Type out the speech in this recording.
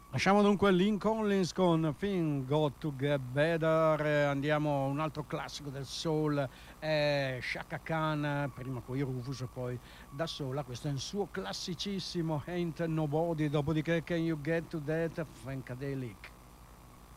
Lasciamo dunque Lynn Collins con Thing Got to Get Better, andiamo a un altro classico del soul, Chaka Khan, prima con i Rufus e poi da sola, questo è il suo classicissimo Ain't Nobody, dopodiché Can You Get to That, Funkadelic.